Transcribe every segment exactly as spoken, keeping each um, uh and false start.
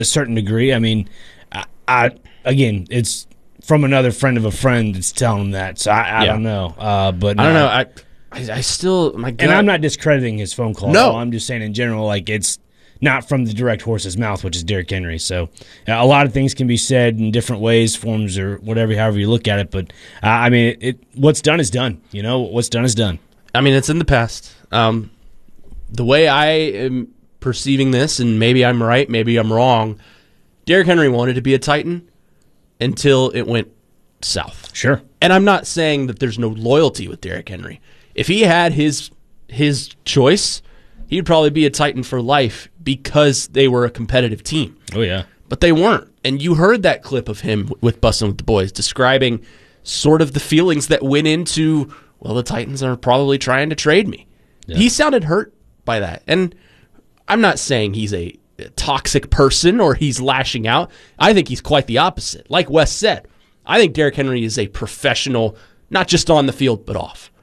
a certain degree. I mean, I, I again, it's from another friend of a friend that's telling him that. So I, I yeah. don't know. Uh, but I no, don't know. I I, I still my gut. And I'm not discrediting his phone call. No, I'm just saying in general, like it's not from the direct horse's mouth, which is Derrick Henry. So uh, a lot of things can be said in different ways, forms, or whatever, however you look at it. But uh, I mean, it, it, what's done is done. You know, what's done is done. I mean, it's in the past. Um, the way I am perceiving this, and maybe I'm right, maybe I'm wrong, Derrick Henry wanted to be a Titan until it went south. Sure. And I'm not saying that there's no loyalty with Derrick Henry. If he had his his choice, he'd probably be a Titan for life because they were a competitive team. Oh, yeah. But they weren't. And you heard that clip of him with Bussin' with the Boys describing sort of the feelings that went into, well, the Titans are probably trying to trade me. Yeah. He sounded hurt by that. And I'm not saying he's a toxic person or he's lashing out. I think he's quite the opposite. Like Wes said, I think Derrick Henry is a professional, not just on the field, but off.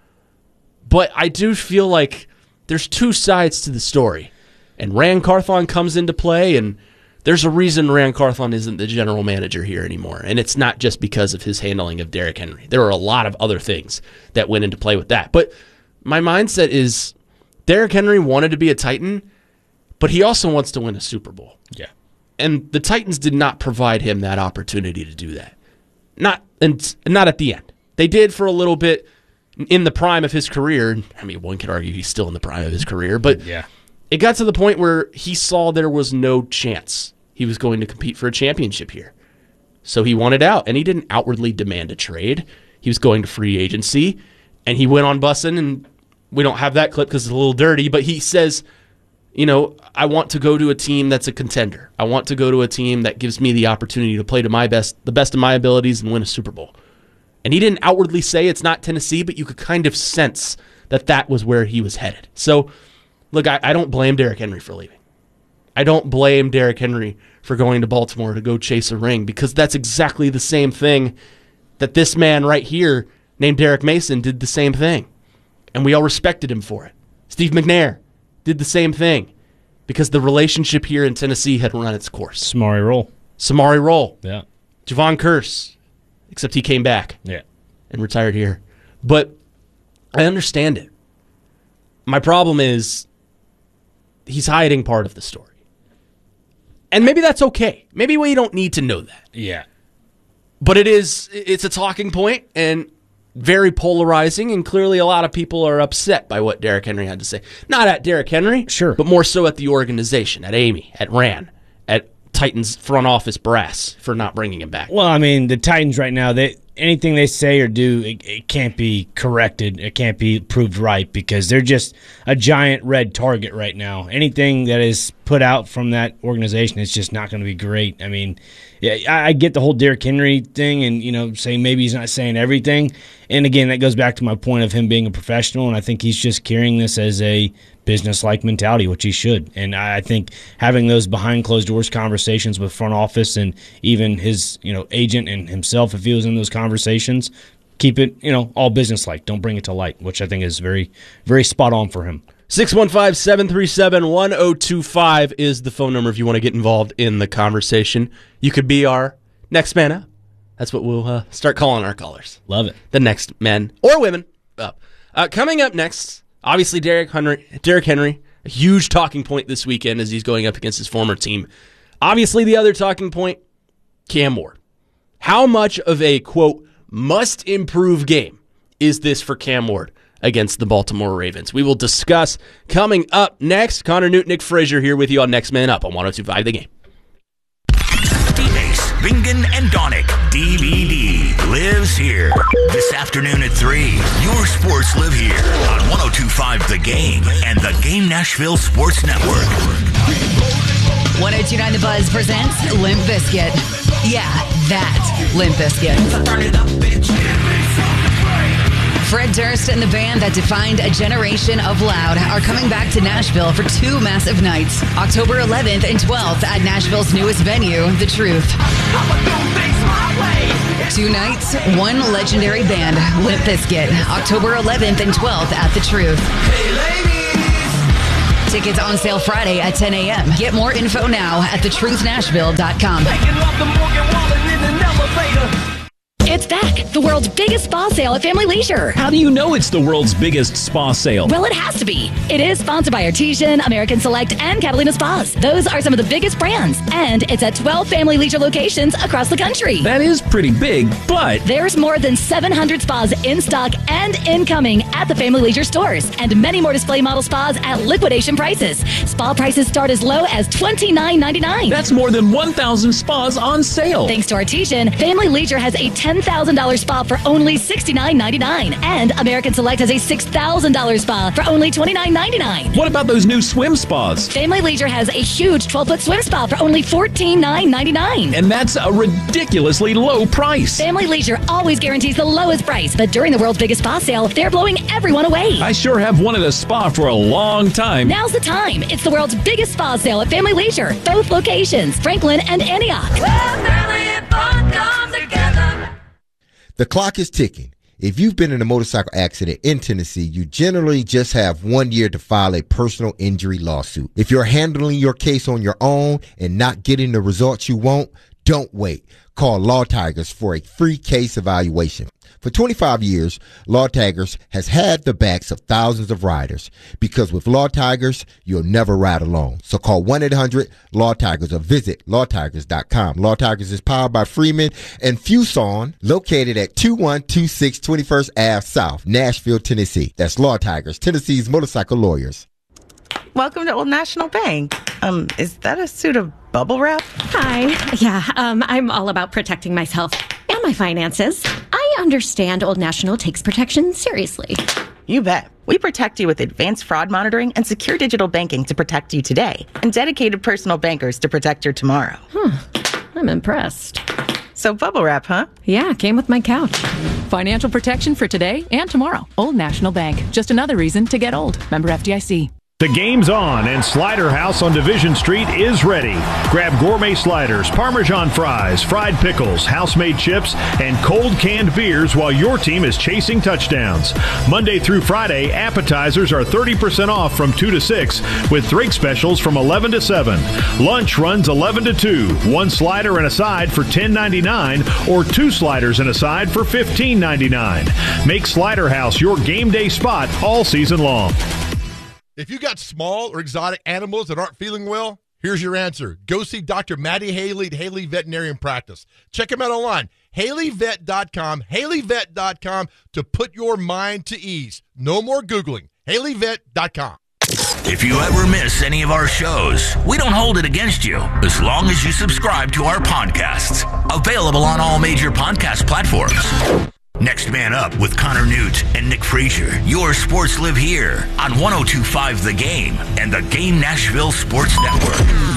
But I do feel like there's two sides to the story. And Ran Carthon comes into play, and there's a reason Ran Carthon isn't the general manager here anymore. And it's not just because of his handling of Derrick Henry. There are a lot of other things that went into play with that. But my mindset is Derrick Henry wanted to be a Titan, but he also wants to win a Super Bowl. Yeah. And the Titans did not provide him that opportunity to do that. Not and not at the end. They did for a little bit in the prime of his career. I mean, one could argue he's still in the prime of his career, but yeah. It got to the point where he saw there was no chance he was going to compete for a championship here. So he wanted out, and he didn't outwardly demand a trade. He was going to free agency, and he went on Bussin', and we don't have that clip because it's a little dirty, but he says, you know, I want to go to a team that's a contender. I want to go to a team that gives me the opportunity to play to my best, the best of my abilities and win a Super Bowl. And he didn't outwardly say it's not Tennessee, but you could kind of sense that that was where he was headed. So, look, I, I don't blame Derrick Henry for leaving. I don't blame Derrick Henry for going to Baltimore to go chase a ring because that's exactly the same thing that this man right here named Derek Mason did the same thing. And we all respected him for it. Steve McNair did the same thing because the relationship here in Tennessee had run its course. Samari Rolle. Samari Rolle. Yeah. Javon Curse, except he came back. Yeah. And retired here. But I understand it. My problem is he's hiding part of the story. And maybe that's okay. Maybe we don't need to know that. Yeah. But it is, it's a talking point and very polarizing, and clearly a lot of people are upset by what Derrick Henry had to say. Not at Derrick Henry, sure, but more so at the organization, at Amy, at Ran, at Titans front office brass for not bringing him back. Well, I mean, the Titans right now, they anything they say or do, it, it can't be corrected. It can't be proved right because they're just a giant red target right now. Anything that is put out from that organization is just not going to be great. I mean, yeah, I, I get the whole Derrick Henry thing and, you know, saying maybe he's not saying everything. And, again, that goes back to my point of him being a professional, and I think he's just carrying this as a business-like mentality, which he should. And I think having those behind-closed-doors conversations with front office and even his, you know, agent and himself, if he was in those conversations, keep it, you know, all business-like. Don't bring it to light, which I think is very, very spot on for him. six one five, seven three seven, one oh two five is the phone number if you want to get involved in the conversation. You could be our next man up. That's what we'll uh, start calling our callers. Love it. The next men or women up. Uh, coming up next, obviously Derrick Henry, Derrick Henry, a huge talking point this weekend as he's going up against his former team. Obviously the other talking point, Cam Ward. How much of a, quote, must-improve game is this for Cam Ward against the Baltimore Ravens? We will discuss coming up next. Connor Newton, Nick Frazier here with you on Next Man Up on one oh two point five The Game. D-Base, Bingen, and Donick, D V D, lives here. This afternoon at three, your sports live here on one oh two point five The Game and the Game Nashville Sports Network. one oh two point nine The Buzz presents Limp Bizkit. Yeah, that Limp Bizkit. Fred Durst and the band that defined a generation of loud are coming back to Nashville for two massive nights, October eleventh and twelfth at Nashville's newest venue, The Truth. Two nights, one legendary band, Limp Bizkit, October eleventh and twelfth at The Truth. Tickets on sale Friday at ten a.m. Get more info now at the truth nashville dot com. It's back, the world's biggest spa sale at Family Leisure. How do you know it's the world's biggest spa sale? Well, it has to be. It is sponsored by Artesian, American Select, and Catalina Spas. Those are some of the biggest brands, and it's at twelve Family Leisure locations across the country. That is pretty big, but there's more than seven hundred spas in stock and incoming at the Family Leisure stores, and many more display model spas at liquidation prices. Spa prices start as low as twenty-nine ninety-nine. That's more than one thousand spas on sale. Thanks to Artesian, Family Leisure has a ten thousand dollars spa for only sixty-nine ninety-nine, and American Select has a six thousand dollars spa for only twenty-nine ninety-nine. What about those new swim spas? Family Leisure has a huge twelve-foot swim spa for only fourteen ninety-nine. And that's a ridiculously low price. Family Leisure always guarantees the lowest price, but during the world's biggest spa sale, they're blowing everyone away. I sure have wanted a spa for a long time. Now's the time. It's the world's biggest spa sale at Family Leisure. Both locations, Franklin and Antioch. Well, family and fun come together. The clock is ticking. If you've been in a motorcycle accident in Tennessee, you generally just have one year to file a personal injury lawsuit. If you're handling your case on your own and not getting the results you want, don't wait. Call Law Tigers for a free case evaluation. For twenty-five years, Law Tigers has had the backs of thousands of riders, because with Law Tigers, you'll never ride alone. So call one eight hundred law tigers or visit law tigers dot com. Law Tigers is powered by Freeman and Fuson, located at two one two six twenty-first Avenue South, Nashville, Tennessee. That's Law Tigers, Tennessee's motorcycle lawyers. Welcome to Old National Bank. Um, is that a suit of bubble wrap? Hi. Yeah, um, I'm all about protecting myself and my finances. I understand Old National takes protection seriously. You bet. We protect you with advanced fraud monitoring and secure digital banking to protect you today, and dedicated personal bankers to protect your tomorrow. Huh. I'm impressed. So bubble wrap, huh? Yeah, came with my couch. Financial protection for today and tomorrow. Old National Bank. Just another reason to get old. Member F D I C. The game's on, and Slider House on Division Street is ready. Grab gourmet sliders, Parmesan fries, fried pickles, house-made chips, and cold canned beers while your team is chasing touchdowns. Monday through Friday, appetizers are thirty percent off from two to six, with drink specials from eleven to seven. Lunch runs eleven to two. One slider and a side for ten ninety-nine, or two sliders and a side for fifteen ninety-nine. Make Slider House your game day spot all season long. If you got small or exotic animals that aren't feeling well, here's your answer. Go see Doctor Maddie Haley at Haley Veterinarian Practice. Check him out online, haley vet dot com, haley vet dot com, to put your mind to ease. No more Googling. haley vet dot com. If you ever miss any of our shows, we don't hold it against you, as long as you subscribe to our podcasts. Available on all major podcast platforms. Next Man Up with Connor Newt and Nick Frazier. Your sports live here on one oh two point five The Game and the Game Nashville Sports Network.